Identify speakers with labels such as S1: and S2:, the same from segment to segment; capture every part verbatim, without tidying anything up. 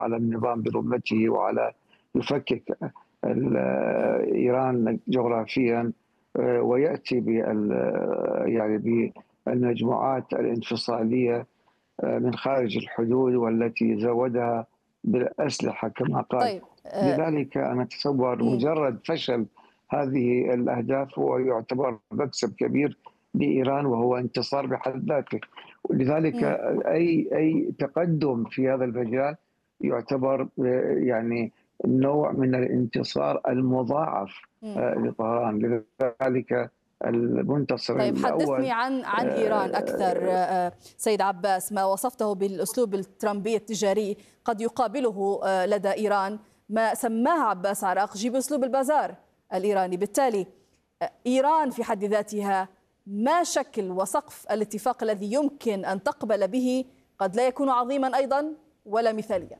S1: على النظام برمته وعلى يفكك إيران جغرافيا، ويأتي بال يعني بالمجموعات الانفصالية من خارج الحدود والتي زودها بالأسلحة كما قال.
S2: طيب.
S1: لذلك أنا أتصور مجرد فشل هذه الأهداف هو يعتبر مكسب كبير لإيران وهو انتصار بحد ذاته. ولذلك أي أي تقدم في هذا المجال يعتبر يعني نوع من الانتصار المضاعف لطهران. لذلك المنتصر
S2: طيب
S1: الأول.
S2: حدثني عن عن إيران أكثر سيد عباس. ما وصفته بالأسلوب الترامبي التجاري قد يقابله لدى إيران ما سماه عباس عراقجي بأسلوب البازار الإيراني. بالتالي إيران في حد ذاتها ما شكل وسقف الاتفاق الذي يمكن أن تقبل به قد لا يكون عظيما أيضا ولا مثاليا.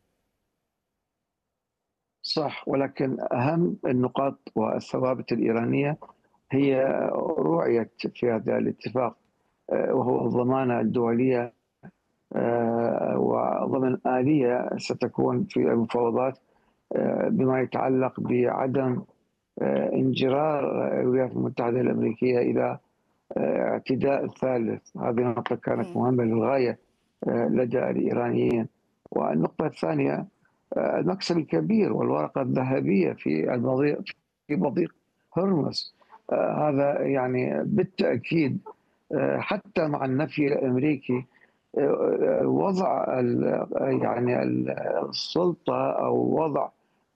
S1: صح، ولكن أهم النقاط والثوابت الإيرانية هي رعيت في هذا الاتفاق، وهو الضمانة الدولية وضمن آلية ستكون في المفاوضات بما يتعلق بعدم انجرار الولايات المتحدة الأمريكية إلى اعتداء الثالث. هذه النقطة كانت مهمة للغاية لدى الإيرانيين. والنقطة الثانية المكسب الكبير والورقة الذهبية في المضيق في مضيق هرمز. هذا يعني بالتأكيد حتى مع النفي الأمريكي وضع يعني السلطة أو وضع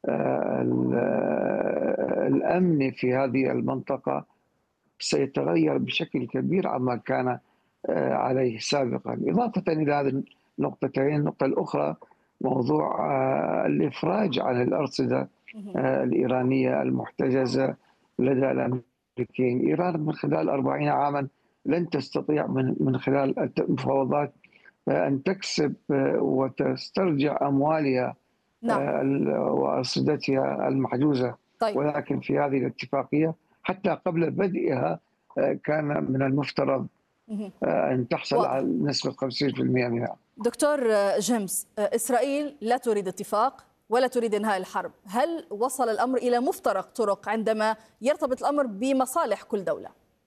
S1: الأمن في هذه المنطقة سيتغير بشكل كبير عما كان عليه سابقا. إضافة إلى هذه النقطتين، النقطة الأخرى موضوع الإفراج عن الأرصدة الإيرانية المحتجزة لدى الأمريكيين. إيران من خلال أربعين عاما لن تستطيع من من خلال المفاوضات أن تكسب وتسترجع أموالها نعم. وأرصدتها المحجوزة. طيب. ولكن في هذه الاتفاقية حتى قبل بدئها كان من المفترض أن تحصل و... على نسبة خمسين بالمئة منها.
S2: دكتور جيمس، إسرائيل لا تريد اتفاق ولا تريد إنهاء الحرب. هل وصل الأمر إلى مفترق طرق عندما يرتبط الأمر بمصالح كل دولة؟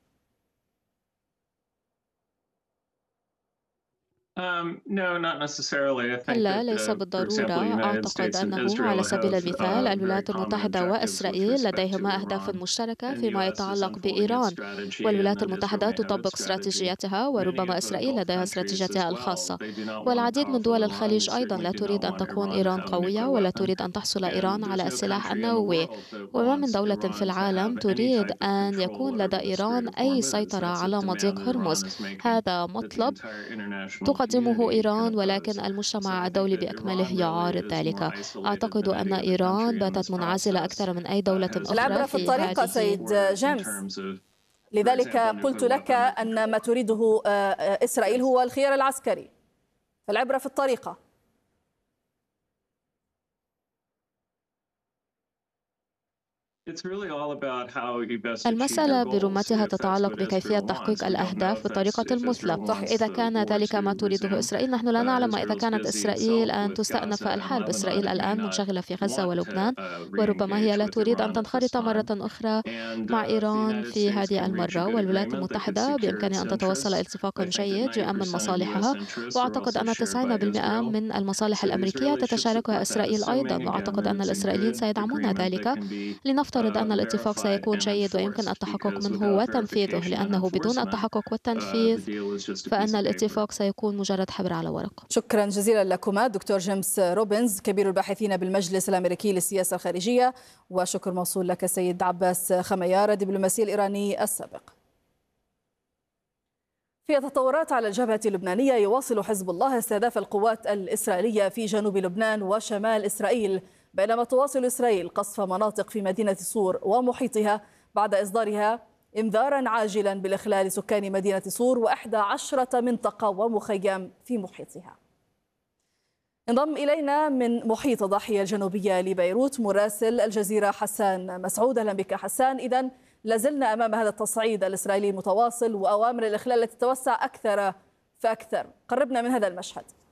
S3: لا، ليس بالضرورة. أعتقد أنه على سبيل المثال الولايات المتحدة وإسرائيل لديهما أهداف مشتركة فيما يتعلق بإيران، والولايات المتحدة تطبق استراتيجيتها وربما إسرائيل لديها استراتيجيتها الخاصة. والعديد من دول الخليج أيضا لا تريد أن تكون إيران قوية ولا تريد أن تحصل إيران على السلاح النووي، وما من دولة في العالم تريد أن يكون لدى إيران أي سيطرة على مضيق هرمز. هذا مطلب تقدمه إيران، ولكن المجتمع الدولي بأكمله يعارض ذلك. أعتقد أن إيران باتت منعزلة أكثر من أي دولة أخرى.
S2: العبرة في الطريقة سيد جيمس، لذلك قلت لك أن ما تريده إسرائيل هو الخيار العسكري، فالعبرة في الطريقة.
S3: المسألة برمتها تتعلق بكيفية تحقيق الأهداف بالطريقة المثلى. إذا كان ذلك ما تريده إسرائيل، نحن لا نعلم إذا كانت إسرائيل أن تستأنف الحرب. إسرائيل الآن منشغلة في غزة ولبنان، وربما هي لا تريد أن تنخرط مرة أخرى مع إيران في هذه المرة. والولايات المتحدة بإمكانها أن تتوصل إلى اتفاق جيد يؤمن مصالحها، وأعتقد أن تسعين بالمئة من المصالح الأمريكية تتشاركها إسرائيل أيضا، وأعتقد أن الإسرائيليين سيدعمون ذلك. لنفترض أن الاتفاق سيكون جيد ويمكن التحقق منه وتنفيذه، لأنه بدون التحقق والتنفيذ فإن الاتفاق سيكون مجرد حبر على ورق.
S2: شكرا جزيلا لكما دكتور جيمس روبنز كبير الباحثين بالمجلس الأمريكي للسياسة الخارجية، وشكر موصول لك سيد عباس خميار الدبلوماسي الإيراني السابق. في تطورات على الجبهة اللبنانية، يواصل حزب الله استهداف القوات الإسرائيلية في جنوب لبنان وشمال إسرائيل، بينما تواصل إسرائيل قصف مناطق في مدينة صور ومحيطها بعد إصدارها إنذارا عاجلا بالإخلال سكان مدينة صور وإحدى عشرة منطقة ومخيم في محيطها. انضم إلينا من محيط الضاحية الجنوبية لبيروت مراسل الجزيرة حسان مسعود. أهلا بك حسان. إذن لازلنا أمام هذا التصعيد الإسرائيلي المتواصل وأوامر الإخلال التي تتوسع أكثر فأكثر، قربنا من هذا المشهد.